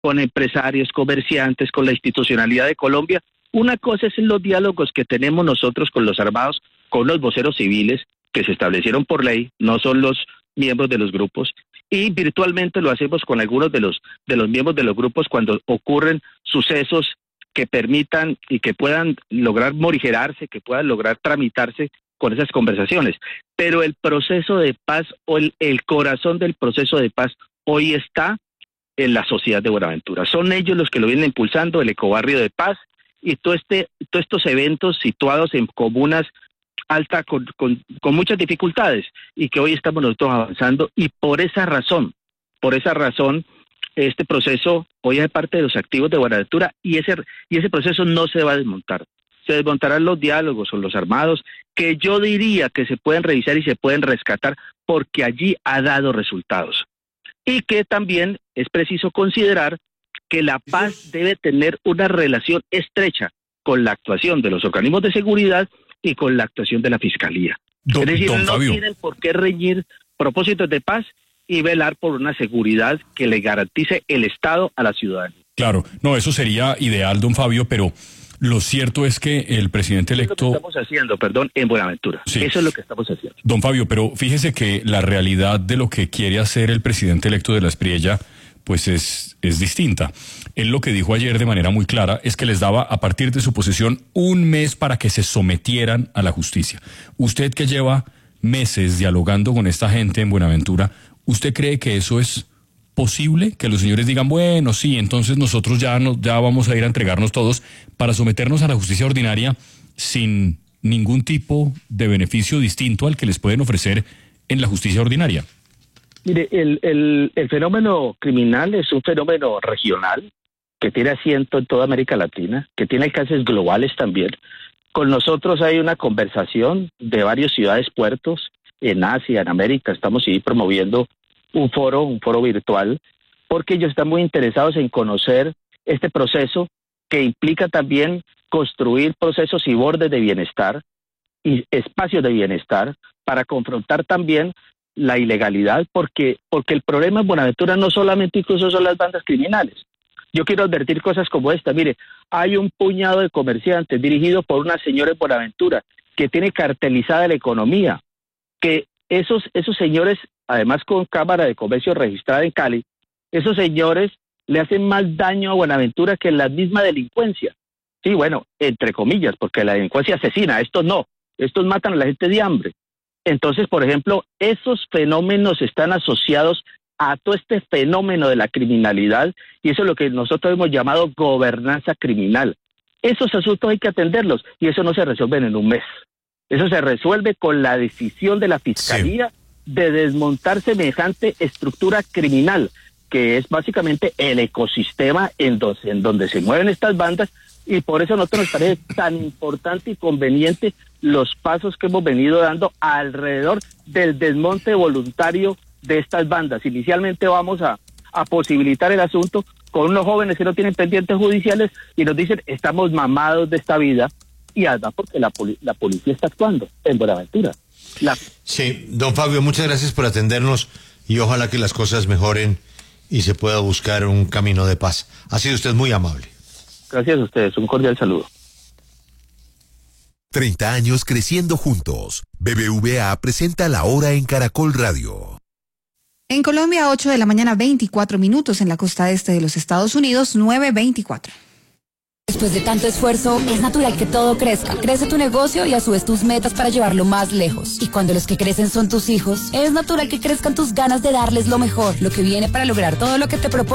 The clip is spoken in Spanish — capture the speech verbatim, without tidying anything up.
con empresarios, comerciantes, con la institucionalidad de Colombia. Una cosa es los diálogos que tenemos nosotros con los armados, con los voceros civiles que se establecieron por ley, no son los miembros de los grupos, y virtualmente lo hacemos con algunos de los de los miembros de los grupos cuando ocurren sucesos que permitan y que puedan lograr morigerarse, que puedan lograr tramitarse con esas conversaciones. Pero el proceso de paz o el, el corazón del proceso de paz hoy está en la sociedad de Buenaventura. Son ellos los que lo vienen impulsando, el ecobarrio de paz y todo este, todos estos eventos situados en comunas alta con, con, con muchas dificultades y que hoy estamos nosotros avanzando, y por esa razón, por esa razón, este proceso hoy es parte de los activos de Buenaventura y ese, y ese proceso no se va a desmontar. Se desmontarán los diálogos con los armados, que yo diría que se pueden revisar y se pueden rescatar porque allí ha dado resultados. Y que también es preciso considerar que la paz debe tener una relación estrecha con la actuación de los organismos de seguridad y con la actuación de la Fiscalía. Don, es decir, don no Fabio. tienen por qué reñir propósitos de paz y velar por una seguridad que le garantice el Estado a la ciudadanía. Claro, no, eso sería ideal, don Fabio, pero lo cierto es que el presidente electo... Eso es lo que estamos haciendo, perdón, en Buenaventura. Sí. Eso es lo que estamos haciendo. Don Fabio, pero fíjese que la realidad de lo que quiere hacer el presidente electo de La Espriella, pues es, es distinta. Él lo que dijo ayer de manera muy clara es que les daba a partir de su posesión un mes para que se sometieran a la justicia. Usted que lleva meses dialogando con esta gente en Buenaventura, ¿usted cree que eso es posible? Que los señores digan, bueno, sí, entonces nosotros ya, no, ya vamos a ir a entregarnos todos para someternos a la justicia ordinaria sin ningún tipo de beneficio distinto al que les pueden ofrecer en la justicia ordinaria. Mire, el, el, el fenómeno criminal es un fenómeno regional que tiene asiento en toda América Latina, que tiene alcances globales también. Con nosotros hay una conversación de varias ciudades, puertos, en Asia, en América. Estamos sí, promoviendo un foro, un foro virtual, porque ellos están muy interesados en conocer este proceso que implica también construir procesos y bordes de bienestar y espacios de bienestar para confrontar también la ilegalidad, porque porque el problema en Buenaventura no solamente incluso son las bandas criminales. Yo quiero advertir cosas como esta. Mire, hay un puñado de comerciantes dirigido por una señora en Buenaventura que tiene cartelizada la economía, que esos esos señores, además con Cámara de Comercio registrada en Cali, esos señores le hacen más daño a Buenaventura que la misma delincuencia. Sí, bueno, entre comillas, porque la delincuencia asesina, estos no, estos matan a la gente de hambre. Entonces, por ejemplo, esos fenómenos están asociados a todo este fenómeno de la criminalidad, y eso es lo que nosotros hemos llamado gobernanza criminal. Esos asuntos hay que atenderlos, y eso no se resuelve en un mes. Eso se resuelve con la decisión de la Fiscalía sí. de desmontar semejante estructura criminal, que es básicamente el ecosistema en donde, en donde se mueven estas bandas, y por eso a nosotros nos parece tan importante y conveniente los pasos que hemos venido dando alrededor del desmonte voluntario de estas bandas. Inicialmente vamos a, a posibilitar el asunto con unos jóvenes que no tienen pendientes judiciales y nos dicen, estamos mamados de esta vida, y además porque la, poli la policía está actuando en Buenaventura. La... Sí, don Fabio, muchas gracias por atendernos y ojalá que las cosas mejoren y se pueda buscar un camino de paz. Ha sido usted muy amable. Gracias a ustedes, un cordial saludo. treinta años creciendo juntos. B B V A presenta La Hora en Caracol Radio. En Colombia, ocho de la mañana, veinticuatro minutos. En la costa este de los Estados Unidos, nueve veinticuatro. Después de tanto esfuerzo, es natural que todo crezca. Crece tu negocio y a su vez tus metas para llevarlo más lejos. Y cuando los que crecen son tus hijos, es natural que crezcan tus ganas de darles lo mejor, lo que viene para lograr todo lo que te propones.